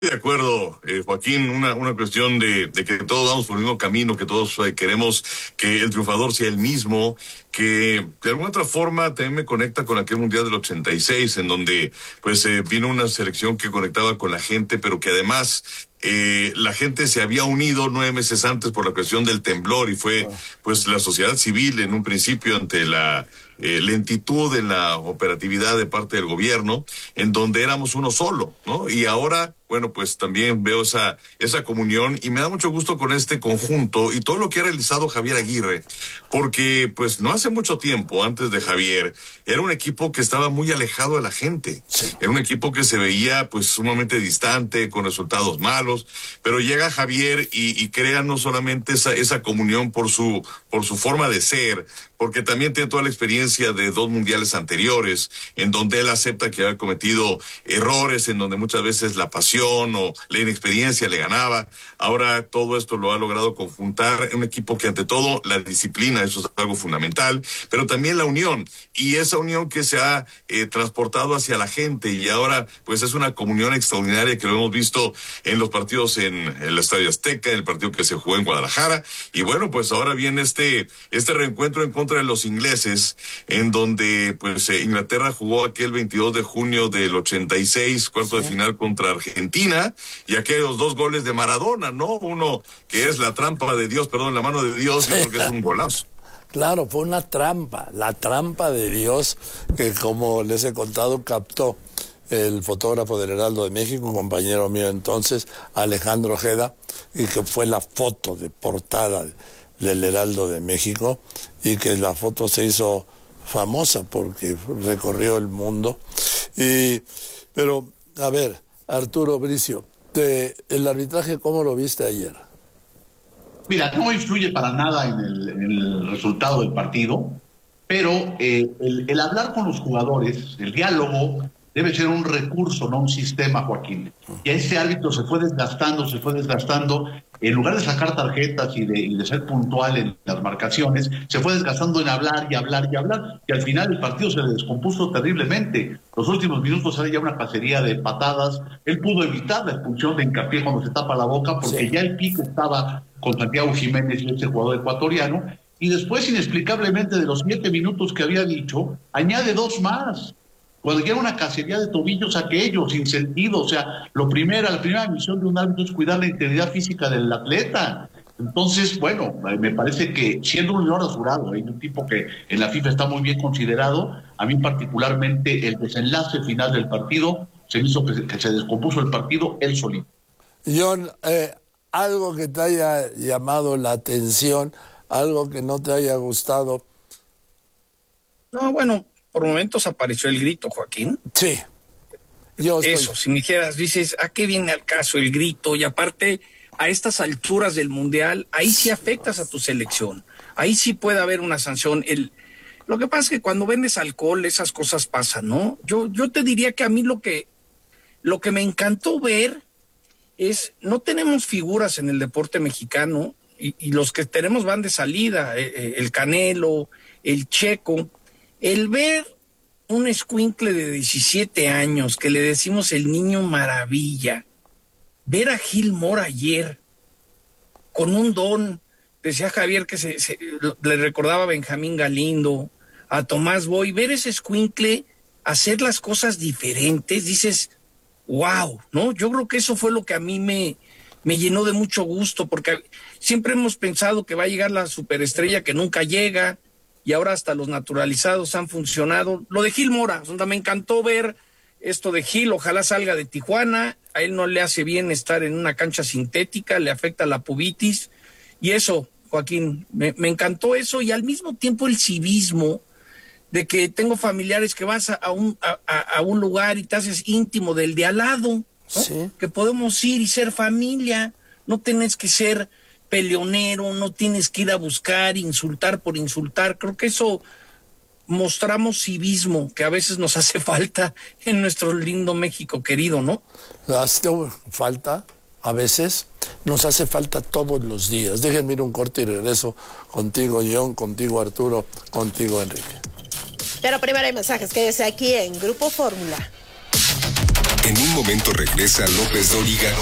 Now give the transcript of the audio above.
De acuerdo, Joaquín, una cuestión de que todos vamos por el mismo camino, que todos queremos que el triunfador sea el mismo, que de alguna otra forma también me conecta con aquel Mundial del 86, en donde pues vino una selección que conectaba con la gente, pero que además la gente se había unido 9 meses antes por la cuestión del temblor y fue pues la sociedad civil en un principio ante la lentitud en la operatividad de parte del gobierno, en donde éramos uno solo, ¿no? Y ahora, bueno, pues también veo esa comunión y me da mucho gusto con este conjunto y todo lo que ha realizado Javier Aguirre, porque pues no hace mucho tiempo, antes de Javier, era un equipo que estaba muy alejado de la gente. Sí. Era un equipo que se veía pues sumamente distante, con resultados malos, pero llega Javier y crea no solamente esa comunión por su forma de ser, porque también tiene toda la experiencia de 2 mundiales anteriores, en donde él acepta que había cometido errores, en donde muchas veces la pasión o la inexperiencia le ganaba. Ahora todo esto lo ha logrado conjuntar en un equipo que ante todo la disciplina, eso es algo fundamental, pero también la unión, y esa unión que se ha transportado hacia la gente, y ahora pues es una comunión extraordinaria que lo hemos visto en los partidos en el Estadio Azteca, en el partido que se jugó en Guadalajara, y bueno, pues ahora viene este reencuentro en contra de los ingleses, en donde pues Inglaterra jugó aquel 22 de junio del 86, cuarto de final contra Argentina, y aquellos 2 goles de Maradona, ¿no? Uno que es la trampa de Dios, perdón, la mano de Dios, y otro que es un golazo. Claro, fue una trampa, la trampa de Dios que, como les he contado, captó el fotógrafo del Heraldo de México, un compañero mío entonces, Alejandro Ojeda, y que fue la foto de portada del Heraldo de México, y que la foto se hizo famosa porque recorrió el mundo. Pero, a ver, Arturo Bricio, el arbitraje, ¿cómo lo viste ayer? Mira, no influye para nada en el resultado del partido, pero el hablar con los jugadores, el diálogo, debe ser un recurso, no un sistema, Joaquín. Y a ese árbitro se fue desgastando, en lugar de sacar tarjetas y de ser puntual en las marcaciones, se fue desgastando en hablar, y al final el partido se le descompuso terriblemente. Los últimos minutos era ya una cacería de patadas. Él pudo evitar la expulsión de Hincapié cuando se tapa la boca, porque ya el pico estaba con Santiago Jiménez y ese jugador ecuatoriano, y después, inexplicablemente, de los 7 minutos que había dicho, añade 2 más. Cuando llega una cacería de tobillos aquellos, sin sentido. O sea, la primera misión de un árbitro es cuidar la integridad física del atleta. Entonces, bueno, me parece que siendo un señor jurado, hay un tipo que en la FIFA está muy bien considerado, a mí particularmente el desenlace final del partido se hizo que se descompuso el partido él solito. John, algo que te haya llamado la atención, algo que no te haya gustado. No, bueno, por momentos apareció el grito, Joaquín. Sí. Eso, si me dijeras, dices, ¿a qué viene al caso el grito? Y aparte, a estas alturas del Mundial, ahí sí afectas a tu selección. Ahí sí puede haber una sanción. Lo que pasa es que cuando vendes alcohol, esas cosas pasan, ¿no? Yo te diría que a mí lo que me encantó ver es, no tenemos figuras en el deporte mexicano, y los que tenemos van de salida, el Canelo, el Checo. El ver un escuincle de 17 años, que le decimos el niño maravilla, ver a Gil Mora ayer, con un don, decía Javier que le recordaba a Benjamín Galindo, a Tomás Boy, ver ese escuincle hacer las cosas diferentes, dices, wow, ¿no? Yo creo que eso fue lo que a mí me llenó de mucho gusto, porque siempre hemos pensado que va a llegar la superestrella que nunca llega, y ahora hasta los naturalizados han funcionado. Lo de Gil Mora, me encantó ver esto de Gil, ojalá salga de Tijuana, a él no le hace bien estar en una cancha sintética, le afecta la pubitis, y eso, Joaquín, me encantó eso, y al mismo tiempo el civismo, de que tengo familiares que vas a un lugar y te haces íntimo del de al lado, ¿no? Sí. Que podemos ir y ser familia, no tenés que ser peleonero, no tienes que ir a buscar, insultar por insultar. Creo que eso mostramos civismo, que a veces nos hace falta en nuestro lindo México querido, ¿no? Hace falta, a veces, nos hace falta todos los días. Déjenme ir un corte y regreso contigo, John, contigo, Arturo, contigo, Enrique. Pero primero hay mensajes, quédese aquí en Grupo Fórmula. En un momento regresa López Dóriga